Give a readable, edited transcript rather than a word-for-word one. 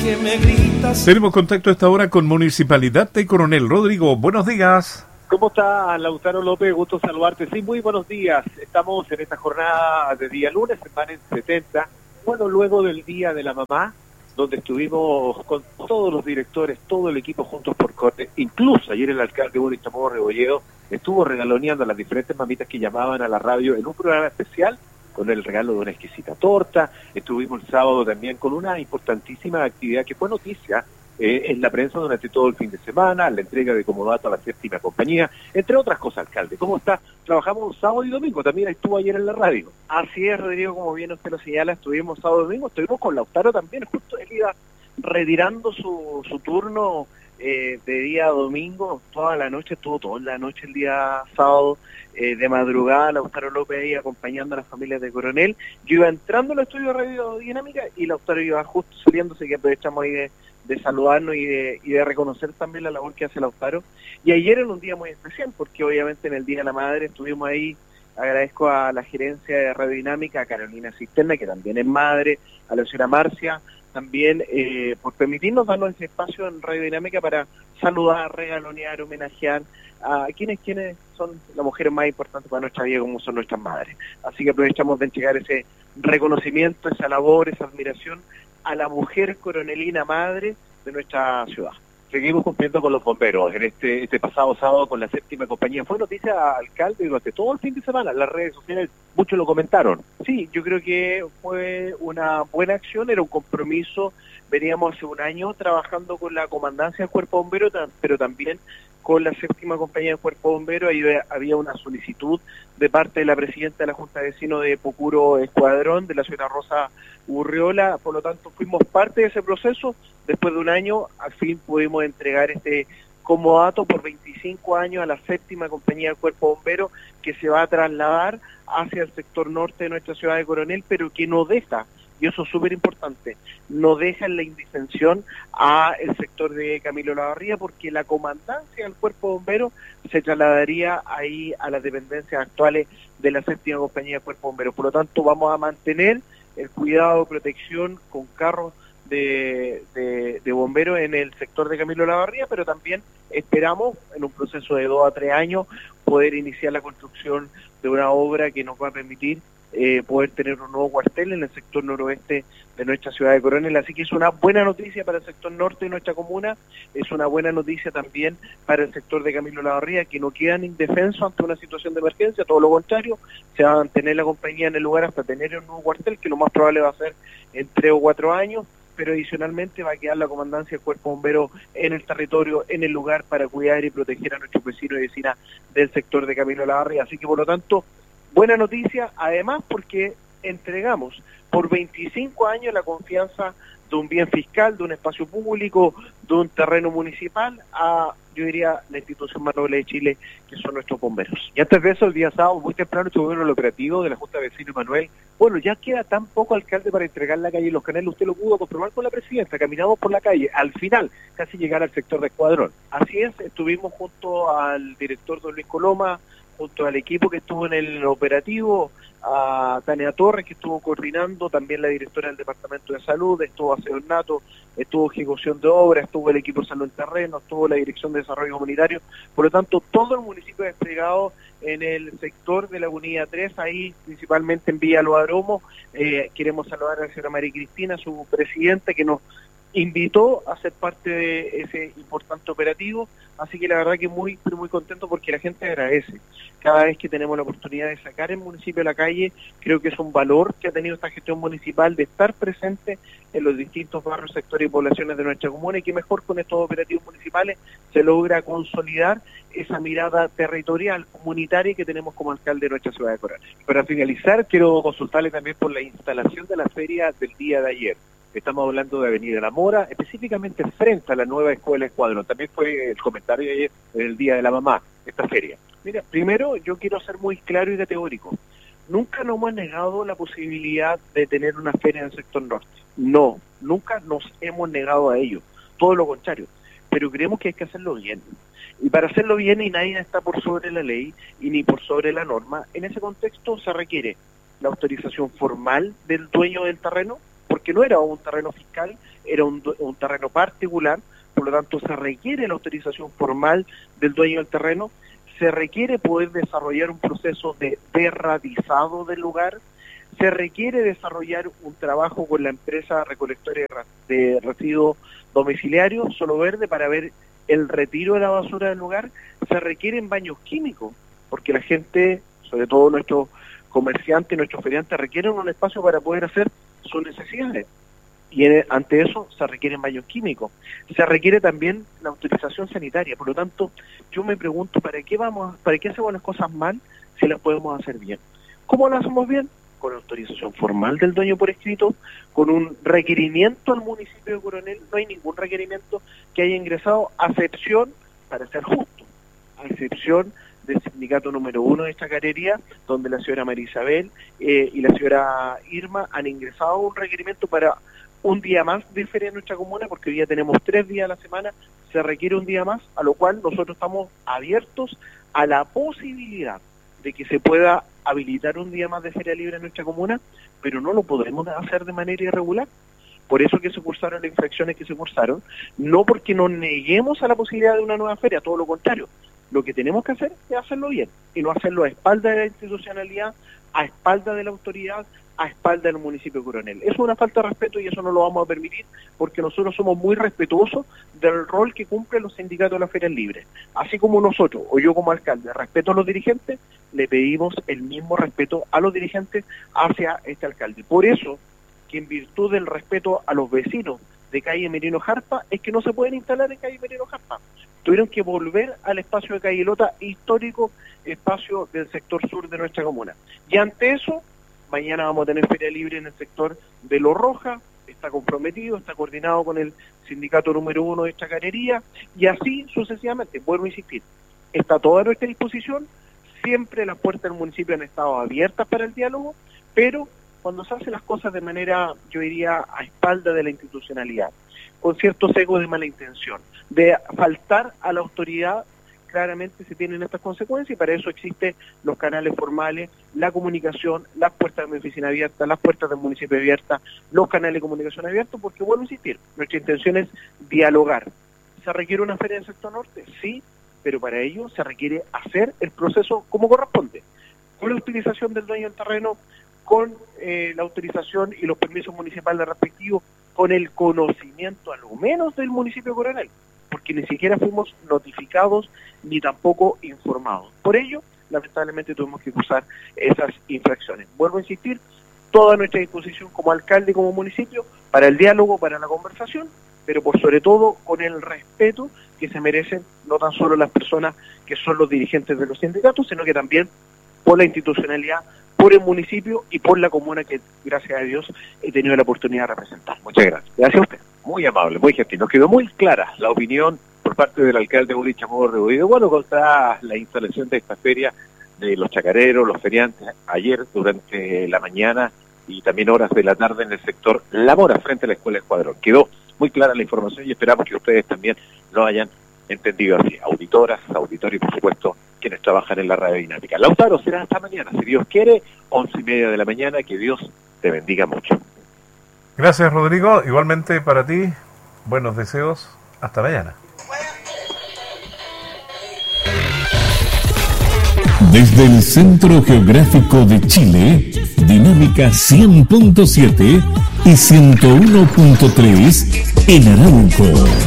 que me gritas. Tenemos contacto a esta hora con Municipalidad de Coronel. Rodrigo, buenos días. ¿Cómo está, Lautaro López? Gusto saludarte. Sí, muy buenos días. Estamos en esta jornada de día lunes, semana en 70. Bueno, luego del Día de la Mamá, donde estuvimos con todos los directores, todo el equipo juntos por Corte, incluso ayer el alcalde Boris Chamorro Rebolledo estuvo regaloneando a las diferentes mamitas que llamaban a la radio en un programa especial con el regalo de una exquisita torta. Estuvimos el sábado también con una importantísima actividad que fue noticia en la prensa durante todo el fin de semana, la entrega de comodato a la séptima compañía, entre otras cosas, alcalde. ¿Cómo está? Trabajamos sábado y domingo, también estuvo ayer en la radio. Así es, Rodrigo, como bien usted lo señala, estuvimos sábado y domingo, estuvimos con Lautaro también, justo él iba retirando su turno de día domingo, toda la noche, estuvo toda la noche el día sábado, de madrugada, Lautaro López ahí acompañando a las familias de Coronel. Yo iba entrando al estudio de Radio Dinámica y Lautaro iba justo saliéndose, que aprovechamos ahí de saludarnos y de reconocer también la labor que hace Lautaro. Y ayer era un día muy especial, porque obviamente en el Día de la Madre estuvimos ahí. Agradezco a la gerencia de Radio Dinámica, a Carolina Cisterna, que también es madre, a la señora Marcia, también por permitirnos darnos ese espacio en Radio Dinámica para saludar, regalonear, homenajear a quienes son las mujeres más importantes para nuestra vida, como son nuestras madres. Así que aprovechamos de entregar ese reconocimiento, esa labor, esa admiración a la mujer coronelina madre de nuestra ciudad. Seguimos cumpliendo con los bomberos. En este pasado sábado con la séptima compañía fue noticia, alcalde, durante todo el fin de semana. Las redes sociales, muchos lo comentaron. Sí, yo creo que fue una buena acción, era un compromiso. Veníamos hace un año trabajando con la comandancia del Cuerpo Bombero, pero también con la séptima compañía del Cuerpo Bombero. Ahí había una solicitud de parte de la presidenta de la Junta de Vecinos de Pucuro Escuadrón, de la señora Rosa Urriola. Por lo tanto, fuimos parte de ese proceso. Después de un año, al fin pudimos entregar este comodato por 25 años a la séptima compañía del Cuerpo Bombero, que se va a trasladar hacia el sector norte de nuestra ciudad de Coronel, pero que no deja, y eso es súper importante, no deja en la indefensión a el sector de Camilo Olavarría, porque la comandancia del Cuerpo Bombero se trasladaría ahí a las dependencias actuales de la séptima compañía del Cuerpo Bombero. Por lo tanto, vamos a mantener el cuidado, protección con carros de bomberos en el sector de Camilo Olavarría, pero también esperamos en un proceso de 2 a 3 años poder iniciar la construcción de una obra que nos va a permitir poder tener un nuevo cuartel en el sector noroeste de nuestra ciudad de Coronel. Así que es una buena noticia para el sector norte de nuestra comuna, es una buena noticia también para el sector de Camilo Olavarría, que no quedan indefensos ante una situación de emergencia, todo lo contrario, se va a mantener la compañía en el lugar hasta tener un nuevo cuartel, que lo más probable va a ser en 3 o 4 años, pero adicionalmente va a quedar la comandancia del Cuerpo Bombero en el territorio, en el lugar, para cuidar y proteger a nuestros vecinos y vecinas del sector de Camilo Olavarría. Así que, por lo tanto, buena noticia, además porque entregamos por 25 años la confianza de un bien fiscal, de un espacio público, de un terreno municipal a, yo diría, la institución más noble de Chile, que son nuestros bomberos. Y antes de eso, el día sábado, muy temprano, estuvieron en el operativo de la Junta de Vecinos Manuel. Bueno, ya queda tan poco, alcalde, para entregar la calle Los Canelos. Usted lo pudo comprobar con la presidenta. Caminamos por la calle, al final, casi llegar al sector de Escuadrón. Así es, estuvimos junto al director don Luis Coloma, junto al equipo que estuvo en el operativo, a Tania Torres, que estuvo coordinando, también la directora del Departamento de Salud, estuvo Aseo Nato, estuvo Ejecución de Obras, estuvo el equipo de Salud en Terreno, estuvo la Dirección de Desarrollo Comunitario. Por lo tanto, todo el municipio desplegado en el sector de la Unidad 3, ahí principalmente en Villa Los Aromos. Queremos saludar a la señora María Cristina, su presidenta, que nos invitó a ser parte de ese importante operativo, así que la verdad que muy, pero muy contento, porque la gente agradece cada vez que tenemos la oportunidad de sacar el municipio a la calle. Creo que es un valor que ha tenido esta gestión municipal de estar presente en los distintos barrios, sectores y poblaciones de nuestra comuna, y que mejor con estos operativos municipales se logra consolidar esa mirada territorial, comunitaria que tenemos como alcalde de nuestra ciudad de Coronel. Para finalizar, quiero consultarle también por la instalación de la feria del día de ayer. Estamos hablando de Avenida La Mora, específicamente frente a la nueva escuela Escuadrón. También fue el comentario de ayer, el Día de la Mamá, esta feria. Mira, primero yo quiero ser muy claro y categórico. Nunca nos hemos negado la posibilidad de tener una feria en el sector norte. No, nunca nos hemos negado a ello. Todo lo contrario. Pero creemos que hay que hacerlo bien. Y para hacerlo bien, y nadie está por sobre la ley y ni por sobre la norma, en ese contexto se requiere la autorización formal del dueño del terreno, porque no era un terreno fiscal, era un terreno particular, por lo tanto se requiere la autorización formal del dueño del terreno, se requiere poder desarrollar un proceso de derradizado del lugar, se requiere desarrollar un trabajo con la empresa recolectora de residuos domiciliarios, Solo Verde, para ver el retiro de la basura del lugar, se requieren baños químicos, porque la gente, sobre todo nuestros comerciantes, nuestros feriantes, requieren un espacio para poder hacer sus necesidades. Y ante eso se requieren baños químicos. Se requiere también la autorización sanitaria. Por lo tanto, yo me pregunto, ¿para qué hacemos las cosas mal si las podemos hacer bien? ¿Cómo las hacemos bien? Con la autorización formal del dueño por escrito, con un requerimiento al municipio de Coronel. No hay ningún requerimiento que haya ingresado, a excepción, para ser justo, a excepción del sindicato número 1 de Chacarería, donde la señora María Isabel y la señora Irma han ingresado un requerimiento para un día más de feria en nuestra comuna, porque hoy día tenemos 3 días a la semana, se requiere un día más, a lo cual nosotros estamos abiertos a la posibilidad de que se pueda habilitar un día más de feria libre en nuestra comuna, pero no lo podemos hacer de manera irregular. Por eso que se cursaron las infracciones que se cursaron, no porque nos neguemos a la posibilidad de una nueva feria, todo lo contrario. Lo que tenemos que hacer es hacerlo bien, y no hacerlo a espalda de la institucionalidad, a espalda de la autoridad, a espalda del municipio de Coronel. Eso es una falta de respeto y eso no lo vamos a permitir, porque nosotros somos muy respetuosos del rol que cumplen los sindicatos de las ferias libres. Así como nosotros, o yo como alcalde, respeto a los dirigentes, le pedimos el mismo respeto a los dirigentes hacia este alcalde. Por eso, que en virtud del respeto a los vecinos de calle Merino Jarpa, es que no se pueden instalar en calle Merino Jarpa. Tuvieron que volver al espacio de calle Lota, histórico espacio del sector sur de nuestra comuna. Y ante eso, mañana vamos a tener feria libre en el sector de Lo Roja, está comprometido, está coordinado con el sindicato número 1 de Chacarería, y así sucesivamente. Vuelvo a insistir, está toda a nuestra disposición, siempre las puertas del municipio han estado abiertas para el diálogo, pero cuando se hacen las cosas de manera, yo diría, a espalda de la institucionalidad, con cierto sesgo de mala intención, de faltar a la autoridad, claramente se tienen estas consecuencias, y para eso existen los canales formales, la comunicación, las puertas de mi oficina abiertas, las puertas del municipio abiertas, los canales de comunicación abiertos, porque vuelvo a insistir, nuestra intención es dialogar. ¿Se requiere una feria del sector norte? Sí, pero para ello se requiere hacer el proceso como corresponde, con la utilización del dueño del terreno, con la autorización y los permisos municipales respectivos, con el conocimiento a lo menos del municipio de Coronel, porque ni siquiera fuimos notificados ni tampoco informados. Por ello, lamentablemente tuvimos que cursar esas infracciones. Vuelvo a insistir, toda nuestra disposición como alcalde y como municipio para el diálogo, para la conversación, pero por sobre todo con el respeto que se merecen no tan solo las personas que son los dirigentes de los sindicatos, sino que también por la institucionalidad, por el municipio y por la comuna que, gracias a Dios, he tenido la oportunidad de representar. Muchas gracias. Gracias a usted. Muy amable, muy gentil. Nos quedó muy clara la opinión por parte del alcalde Uri Chamorro Rebolledo, bueno, contra la instalación de esta feria de los chacareros, los feriantes, ayer durante la mañana y también horas de la tarde en el sector La Mora, frente a la Escuela Escuadrón. Quedó muy clara la información y esperamos que ustedes también lo hayan entendido así. Auditoras, auditores y por supuesto quienes trabajan en la radio dinámica. Lautaro, será hasta mañana, si Dios quiere, 11:30 de la mañana. Que Dios te bendiga mucho. Gracias, Rodrigo. Igualmente para ti, buenos deseos. Hasta mañana. Desde el Centro Geográfico de Chile, Dinámica 100.7 y 101.3 en Arauco.